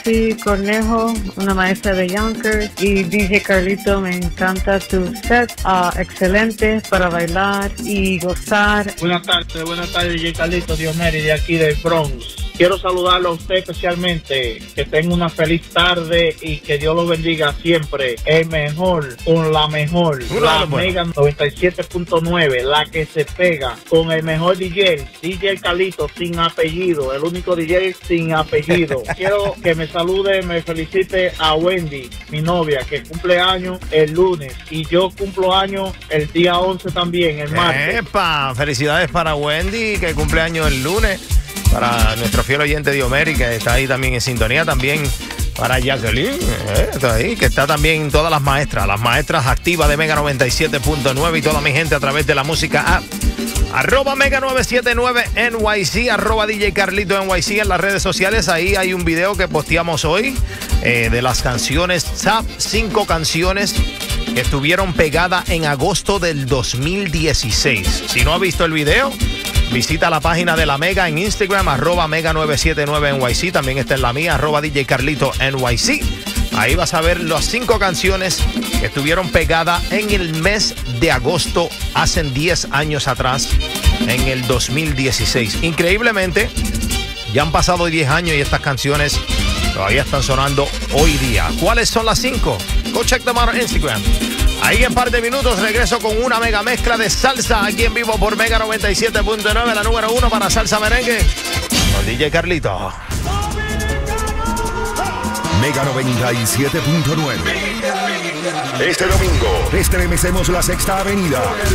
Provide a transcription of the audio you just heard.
Sí, Cornejo, una maestra de Yonkers, y DJ Carlito, me encanta tu set, excelente para bailar y gozar. Buenas tardes, DJ Carlito Dioneri de aquí del Bronx. Quiero saludarlo a usted especialmente, que tenga una feliz tarde y que Dios lo bendiga siempre. El mejor, con la mejor, la Mega 97.9, la que se pega, con el mejor DJ Carlito sin apellido, el único DJ sin apellido. Quiero que me salude, me felicite a Wendy, mi novia, que cumple años el lunes, y yo cumplo años el día 11 también, el martes. ¡Epa! Felicidades para Wendy, que cumple años el lunes. Para nuestro fiel oyente Diomeri, que está ahí también en sintonía. También para Jacqueline, está ahí, que está también todas las maestras activas de Mega 97.9 y toda mi gente a través de la música app. @ Mega 979 NYC, @ DJ Carlito NYC en las redes sociales. Ahí hay un video que posteamos hoy de las canciones, top 5 canciones que estuvieron pegadas en agosto del 2016. Si no ha visto el video, visita la página de la Mega en Instagram, @ Mega 979 NYC. También está en la mía, @ DJ Carlito NYC. Ahí vas a ver las 5 canciones que estuvieron pegadas en el mes de agosto, hace 10 años atrás, en el 2016. Increíblemente, ya han pasado 10 años y estas canciones todavía están sonando hoy día. ¿Cuáles son las 5? Go check them out on Instagram. Ahí en par de minutos regreso con una mega mezcla de salsa aquí en vivo por Mega 97.9, la número 1 para salsa merengue con DJ Carlito. Mega 97.9. Este domingo estremecemos la Sexta Avenida